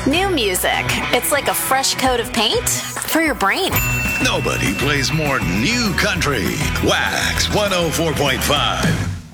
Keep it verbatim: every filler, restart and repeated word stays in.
New music. It's like a fresh coat of paint for your brain. Nobody plays more new country. Wax one oh four point five.